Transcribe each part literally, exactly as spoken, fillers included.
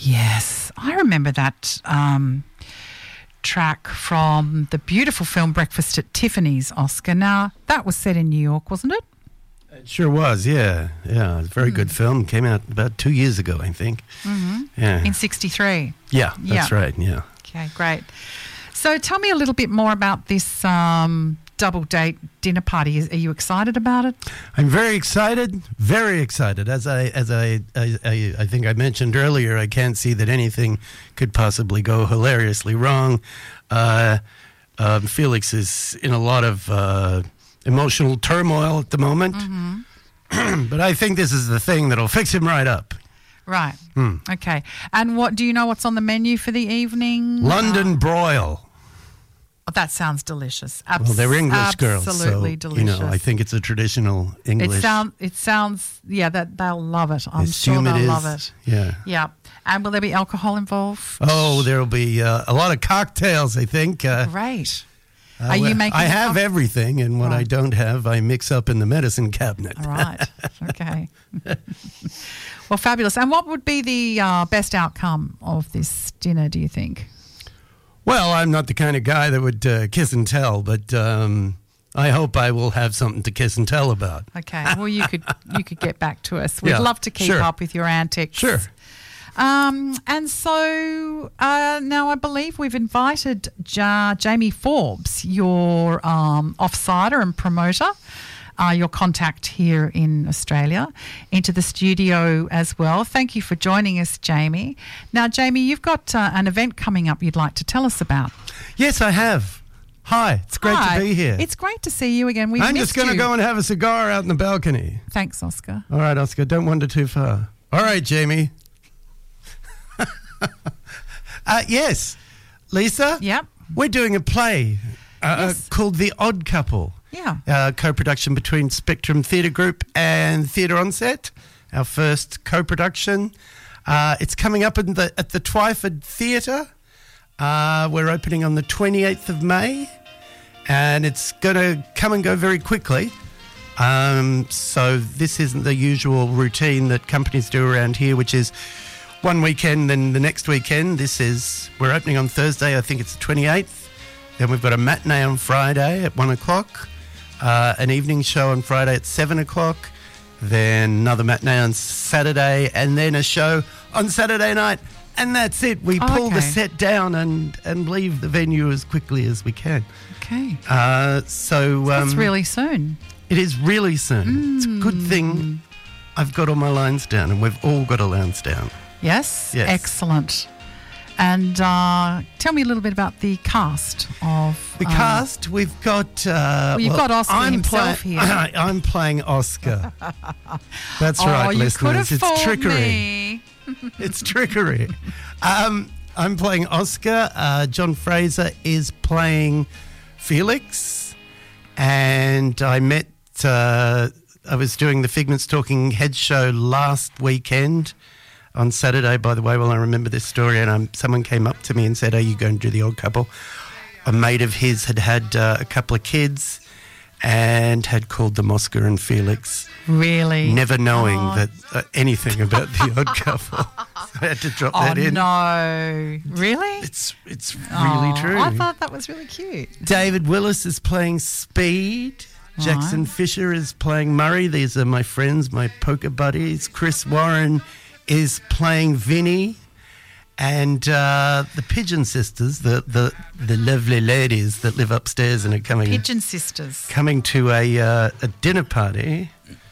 Yes, I remember that um, track from the beautiful film Breakfast at Tiffany's, Oscar. Now, that was set in New York, wasn't it? It sure was, yeah. Yeah, it's a very mm. good film. Came out about two years ago, I think. Mm-hmm. Yeah. In sixty-three. Yeah, that's yeah. right, yeah. Okay, great. So tell me a little bit more about this um, double date dinner party. Are you excited about it? I'm very excited, very excited. As I as I, I, I, I think I mentioned earlier, I can't see that anything could possibly go hilariously wrong. Uh, um, Felix is in a lot of uh, emotional turmoil at the moment, mm-hmm. but I think this is the thing that'll fix him right up. Right. Mm. Okay. And what do you know what's on the menu for the evening? London uh, broil. Oh, that sounds delicious. Abs- well, they're English girls, absolutely so, delicious. You know, I think it's a traditional English. It sounds. It sounds. Yeah, that they'll love it. I'm sure Assume they'll it is. love it. Yeah. Yeah. And will there be alcohol involved? Oh, there'll be uh, a lot of cocktails, I think. Uh, Great. Uh, Are you making? I have co- everything, and what right. I don't have, I mix up in the medicine cabinet. All right. Okay. Well, fabulous. And what would be the uh, best outcome of this dinner, do you think? Well, I'm not the kind of guy that would uh, kiss and tell, but um, I hope I will have something to kiss and tell about. Okay. Well, you could you could get back to us. We'd Yeah, love to keep sure. up with your antics. Sure. Um, and so uh, now I believe we've invited ja- Jamie Forbes, your um, off-sider and promoter, uh, your contact here in Australia, into the studio as well. Thank you for joining us, Jamie. Now, Jamie, you've got uh, an event coming up you'd like to tell us about. Yes, I have. Hi, it's great Hi. to be here. It's great to see you again. We've I'm missed just going to you. go and have a cigar out in the balcony. Thanks, Oscar. All right, Oscar, don't wander too far. All right, Jamie. uh, yes, Lisa? Yep. We're doing a play uh, Yes. uh, called The Odd Couple. Yeah. Uh, co-production between Spectrum Theatre Group and Theatre Onset, our first co-production. Uh, it's coming up in the, at the Twyford Theatre. Uh, we're opening on the twenty-eighth of May, and it's going to come and go very quickly. Um, so this isn't the usual routine that companies do around here, which is one weekend, then the next weekend. This is, we're opening on Thursday, I think it's the twenty-eighth. Then we've got a matinee on Friday at one o'clock, uh, an evening show on Friday at seven o'clock, then another matinee on Saturday, and then a show on Saturday night. And that's it. We Oh, pull the okay. set down and, and leave the venue as quickly as we can. Okay. Uh, so um, That's really soon. it is really soon. Mm. It's a good thing I've got all my lines down, and we've all got our lines down. Yes? Yes. Excellent. And uh, tell me a little bit about the cast of... The uh, cast, we've got... Uh, Well, you've got Oscar I'm himself play- here. I'm playing Oscar. That's oh, right, you could have listeners. It's fooled trickery. me. It's trickery. Um, I'm playing Oscar. Uh, John Fraser is playing Felix. And I met... Uh, I was doing the Figments Talking Heads show last weekend on Saturday, by the way. Well, I remember this story, and um, someone came up to me and said, are you going to do The Odd Couple? A mate of his had had uh, a couple of kids and had called them Oscar and Felix, Really? never knowing Oh. that uh, anything about The Odd Couple. So I had to drop Oh, that in. no. Really? It's, it's really Oh, true. I thought that was really cute. David Willis is playing Speed. Jackson Right. Fisher is playing Murray. These are my friends, my poker buddies. Chris Warren is playing Vinny. And uh, the Pigeon Sisters, the, the, the lovely ladies that live upstairs and are coming Pigeon Sisters. coming to a, uh, a dinner party.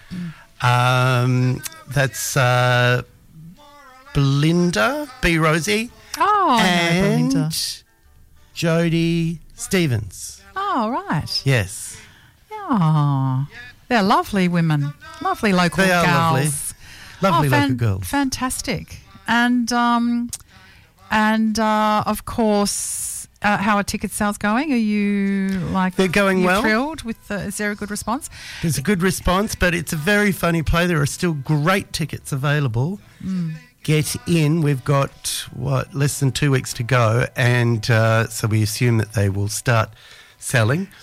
Um, that's uh, Belinda, B. Rosie, Oh, I know and Belinda. Jodie Stevens. Oh, right. Yes. Oh, they're lovely women. Lovely local They are gals. lovely. Lovely oh, fan- local girls. Fantastic. And, um, and uh, of course, uh, how are ticket sales going? Are you like... They're going you well. thrilled with the... Is there a good response? There's a good response, but it's a very funny play. There are still great tickets available. Mm. Get in. We've got, what, less than two weeks to go, and uh, so we assume that they will start selling.